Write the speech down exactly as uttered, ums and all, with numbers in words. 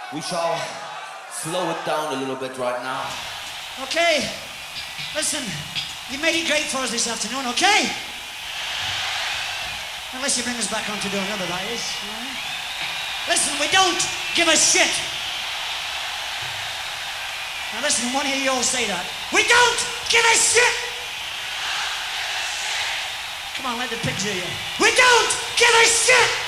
We shall slow it down a little bit right now. Okay, listen, you made it great for us this afternoon, okay? Unless you bring us back on to do another, that is. Right? Listen, we don't give a shit. Now listen, one of you all say that. We don't give a shit! Come on, let the pigs hear you. We don't give a shit!